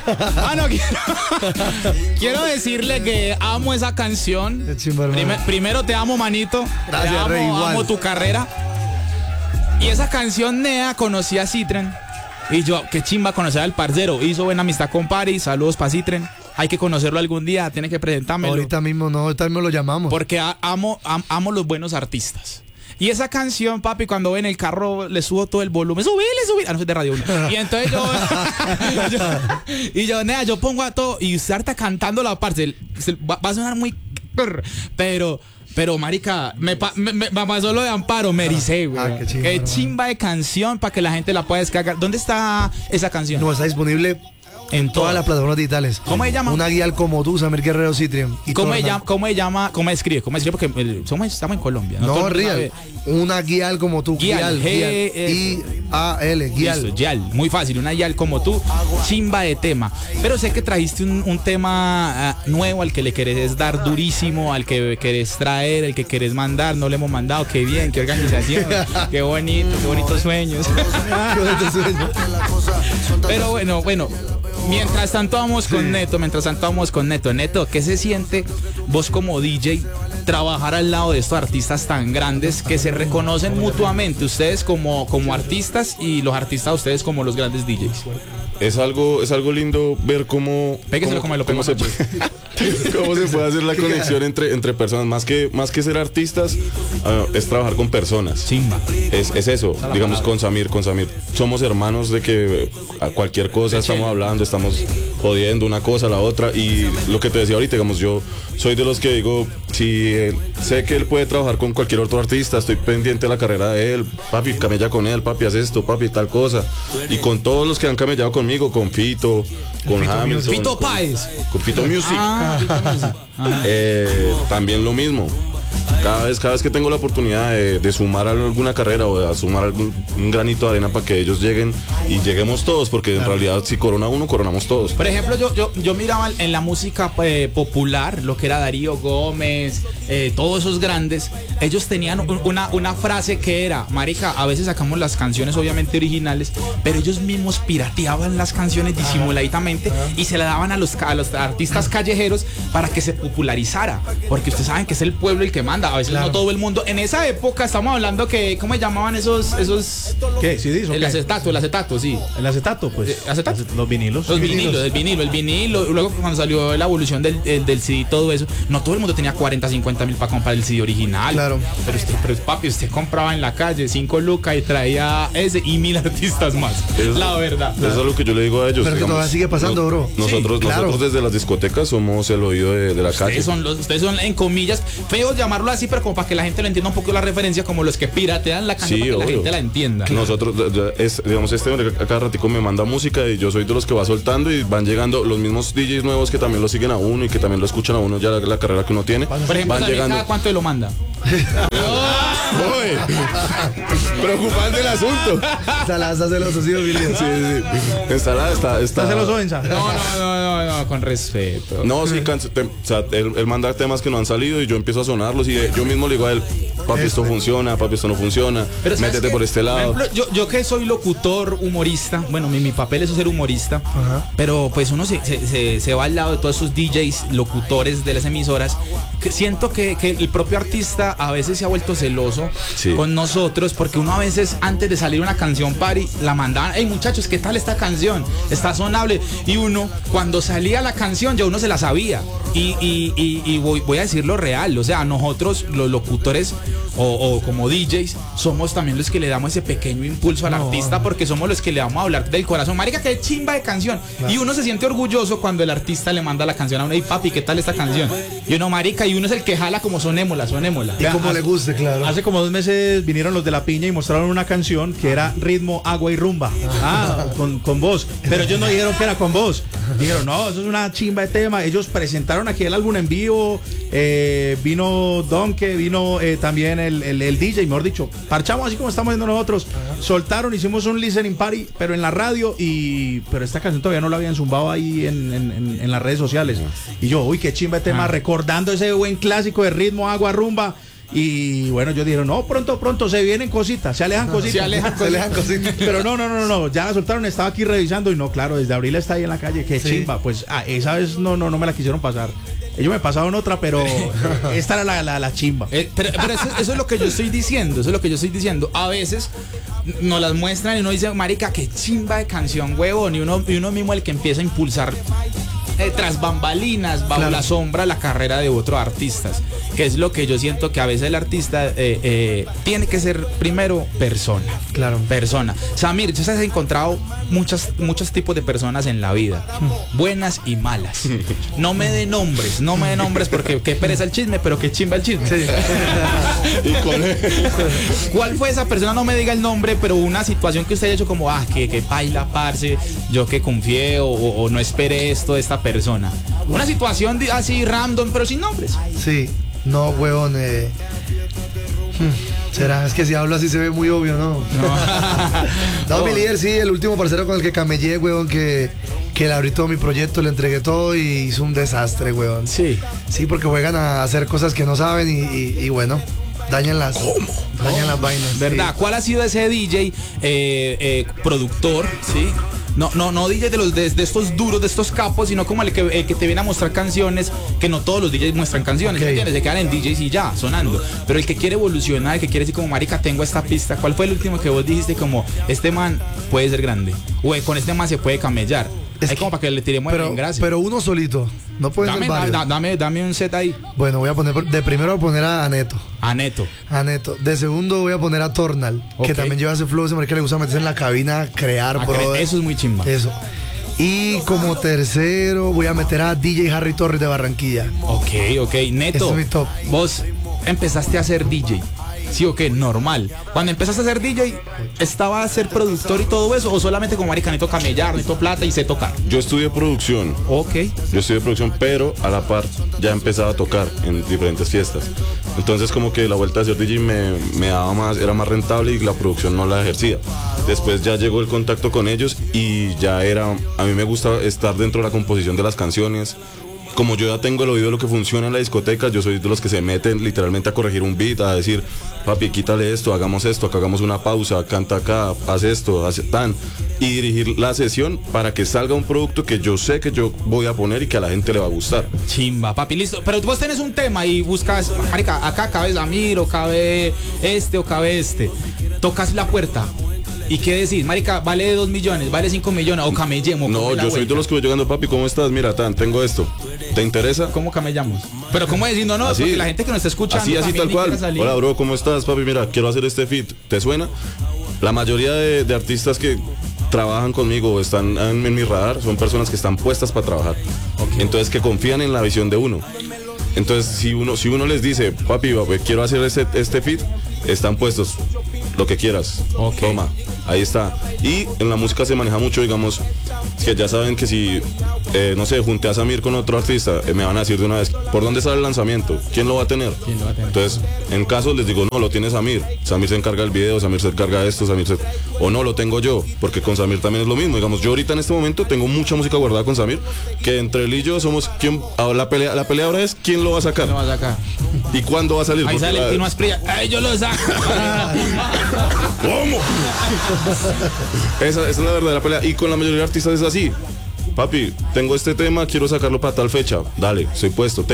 No, quiero decirle que amo esa canción. Primero te amo, manito. Gracias, te amo, Rey, igual. amo tu carrera. Y esa canción, Nea, conocí a Citren. Y yo, qué chimba conocer al parcero. Hizo buena amistad con Pari. Saludos para Citren. Hay que conocerlo algún día. Tiene que presentármelo. Ahorita mismo lo llamamos. Porque amo los buenos artistas. Y esa canción, papi, cuando voy en el carro le subo todo el volumen. Subile. No, es de Radio 1. Y entonces yo Nea, yo pongo a todo y usted está cantando la parte. Va a sonar muy... Pero, marica, me pasó lo de Amparo, me ericé, güey. Qué chimba de canción para que la gente la pueda descargar. ¿Dónde está esa canción? No, está disponible en todas las plataformas digitales. ¿Cómo se llama? Una guía como tú, Samir Guerrero Citrian. ¿Cómo se llama? ¿Cómo escribe? Porque estamos en Colombia. No, real. Una guial como tú. Guial. I-A-L. Guial. Guial. Muy fácil. Una guial como tú. Chimba de tema. Pero sé que trajiste un tema nuevo al que le querés dar durísimo, al que querés traer, el que querés mandar. No le hemos mandado. Qué bien, qué organización. Qué bonitos sueños. Qué bonitos sueños. Pero bueno. Mientras tanto vamos con Neto. Neto, ¿qué se siente vos como DJ trabajar al lado de estos artistas tan grandes que se reconocen mutuamente? Ustedes como artistas y los artistas ustedes como los grandes DJs. Es algo lindo ver cómo se puede hacer la conexión entre personas. Más que ser artistas, es trabajar con personas. Chimba. Es eso, digamos, con Samir. Somos hermanos de que a cualquier cosa estamos hablando, estamos jodiendo una cosa a la otra. Y lo que te decía ahorita, digamos, yo soy de los que digo, si sé que él puede trabajar con cualquier otro artista, estoy pendiente de la carrera de él, papi, camella con él, papi, haz esto, papi, tal cosa. Y con todos los que han camellado conmigo, con Fito, con Hamilton, Fito Páez, con Fito Music, también lo mismo. Cada vez que tengo la oportunidad de sumar alguna carrera o de sumar un granito de arena para que ellos lleguen y lleguemos todos, porque en realidad si corona uno, coronamos todos. Por ejemplo, yo miraba en la música popular, lo que era Darío Gómez, todos esos grandes, ellos tenían una frase que era, marica, a veces sacamos las canciones obviamente originales, pero ellos mismos pirateaban las canciones disimuladamente y se la daban a los artistas callejeros para que se popularizara, porque ustedes saben que es el pueblo el que manda, a veces no todo el mundo. En esa época estamos hablando que, ¿cómo se llamaban esos? ¿Qué? ¿CDs? El acetato, sí. El acetato, pues. ¿Acetato? Los vinilos. El vinilo. Luego cuando salió la evolución del CD y todo eso, no todo el mundo tenía 40-50 mil para comprar el CD original. Claro. Pero papi, usted compraba en la calle 5 lucas y traía ese y 1000 artistas más. La verdad. Eso es lo que yo le digo a ellos. Pero digamos, que todavía sigue pasando, bro. Nosotros desde las discotecas somos el oído de la calle. Ustedes son, en comillas, feos llamarlo así, pero como para que la gente lo entienda un poco la referencia, como los que piratean la canción para que la gente la entienda. Nosotros, digamos, a cada ratico me manda música y yo soy de los que va soltando y van llegando los mismos DJs nuevos que también lo siguen a uno y que también lo escuchan a uno ya la carrera que uno tiene. Por ejemplo, van llegando. ¿cada cuánto lo manda? Preocupante el asunto. Ensalada está celoso, sí, Emilio. Sí. Ensalada está celoso, Ensa. No, con respeto. No, sí, él manda temas que no han salido y yo empiezo a sonarlos y yo mismo le digo a él, papi, esto funciona, papi, esto no funciona, métete por este lado. Por ejemplo, yo que soy locutor, humorista, bueno, mi papel es ser humorista, pero pues uno se va al lado de todos esos DJs, locutores de las emisoras, que siento que el propio artista a veces se ha vuelto celoso con nosotros, porque uno a veces antes de salir una canción party, la mandaban, hey muchachos, ¿qué tal esta canción? Está sonable, y uno, cuando salía la canción, ya uno se la sabía, y voy a decirlo real, o sea, nosotros los locutores o como DJs somos también los que le damos ese pequeño impulso al artista, porque somos los que le vamos a hablar del corazón, marica, qué chimba de canción, y uno se siente orgulloso cuando el artista le manda la canción a uno, y papi, ¿qué tal esta canción? Y uno, marica, y uno es el que jala como sonémola. Y como le guste, claro. Hace como 2 meses vinieron los de La Piña y mostraron una canción que era ritmo, agua y rumba. Con voz. Pero ellos no dijeron que era con voz. Dijeron, no, eso es una chimba de tema. Ellos presentaron aquí el álbum en vivo. Vino Donke, vino también el DJ, mejor dicho. Parchamos así como estamos viendo nosotros. Soltaron, hicimos un listening party, pero en la radio. Pero esta canción todavía no la habían zumbado ahí en las redes sociales. Y yo, uy, qué chimba de tema, recordando ese buen clásico de ritmo, agua, rumba. Y bueno, yo dijeron, no, pronto se vienen cositas, se alejan cositas. Se alejan cositas. Pero no, ya la soltaron, estaba aquí revisando y no, claro, desde abril está ahí en la calle, qué Sí. chimba. Pues esa vez no me la quisieron pasar. Ellos me pasaron otra, pero esta era la chimba. Pero eso es lo que yo estoy diciendo, A veces nos las muestran y uno dice, marica, qué chimba de canción, huevón. Y uno mismo el que empieza a impulsar tras bambalinas, bajo Claro. la sombra, la carrera de otros artistas. Que es lo que yo siento que a veces el artista tiene que ser primero persona. Claro. Persona. Samir, tú has encontrado muchos tipos de personas en la vida, buenas y malas. No me dé nombres porque qué pereza el chisme, pero qué chimba el chisme. Sí. Y con ¿Cuál fue esa persona? No me diga el nombre, pero una situación que usted haya hecho como, que paila, parce, yo que confié o no esperé esto de esta persona. Una situación así random, pero sin nombres. Sí, no, huevón. ¿Será? Es que si hablo así se ve muy obvio, ¿no? No, mi líder, sí, el último parcero con el que camellé, huevón, que le abrí todo mi proyecto, le entregué todo y hizo un desastre, huevón. Sí. Sí, porque juegan a hacer cosas que no saben y bueno, dañan las vainas. ¿Verdad? Sí. ¿Cuál ha sido ese DJ productor? Sí. No DJ de estos duros, de estos capos, sino como el que te viene a mostrar canciones, que no todos los DJs muestran canciones, Ok. ¿entiendes? Se quedan en DJs y ya, sonando. Pero el que quiere evolucionar, el que quiere decir como, marica, tengo esta pista, ¿cuál fue el último que vos dijiste como, este man puede ser grande? O con este man se puede camellar. Es Ahí que- como para que le tiremos en gracia. Pero uno solito, no puede ser varios. Dame un set ahí. Bueno, voy a poner, de primero voy a poner a Neto. A Neto. De segundo voy a poner a Tornal, que Ok. también lleva ese flow, ese marica le gusta meterse en la cabina, crear, brother. Eso es muy chimba. Eso. Y como tercero voy a meter a DJ Harry Torres de Barranquilla. Ok, Neto. Ese es mi top. Vos empezaste a ser DJ. Sí o qué, normal. Cuando empezaste a ser DJ, ¿estaba a ser productor y todo eso? ¿O solamente como marica, necesito camellar, necesito plata y sé tocar? Yo estudié producción. Ok. Pero a la par ya empezaba a tocar en diferentes fiestas. Entonces como que la vuelta a ser DJ me daba más, era más rentable y la producción no la ejercía. Después ya llegó el contacto con ellos y ya a mí me gusta estar dentro de la composición de las canciones. Como yo ya tengo el oído de lo que funciona en la discoteca, yo soy de los que se meten literalmente a corregir un beat, a decir, papi, quítale esto, acá hagamos una pausa, canta acá, haz esto, haz tan, y dirigir la sesión para que salga un producto que yo sé que yo voy a poner y que a la gente le va a gustar. Chimba, papi, listo. Pero vos tenés un tema y buscas, marica, acá cabe Samir, o cabe este, o cabe este. Tocas la puerta. ¿Y qué decís? Marica, vale 2 millones, vale 5 millones, o camellemos. No, yo soy de los que voy llegando, papi, ¿cómo estás? Mira, tengo esto. ¿Te interesa? ¿Cómo camellamos? Pero ¿cómo diciendo no? Así. Porque la gente que nos está escuchando Así también tal cual. quiere salir. Hola, bro, ¿cómo estás, papi? Mira, quiero hacer este feat. ¿Te suena? La mayoría de artistas que trabajan conmigo o están en mi radar son personas que están puestas para trabajar. Entonces, que confían en la visión de uno. Entonces, si uno les dice, papi, quiero hacer este feat, están puestos. Lo que quieras. Ok. Toma, ahí está. Y en la música se maneja mucho, digamos, que ya saben que si, no sé, junté a Samir con otro artista, me van a decir de una vez, ¿por dónde sale el lanzamiento? ¿Quién lo va a tener? ¿Quién lo va a tener? Entonces, en caso les digo, no, lo tiene Samir. Samir se encarga del video, Samir se encarga de esto, o no, lo tengo yo, porque con Samir también es lo mismo. Digamos, yo ahorita en este momento tengo mucha música guardada con Samir, que entre él y yo somos quien, la pelea ahora es quién lo va a sacar Lo vas acá. y cuándo va a salir. Ahí porque sale la- el Tino Asprilla. ¡Ay, yo lo saco! ¿Cómo? Esa es la verdadera pelea. Y con la mayoría de artistas es así. Papi, tengo este tema, quiero sacarlo para tal fecha. Dale, estoy puesto.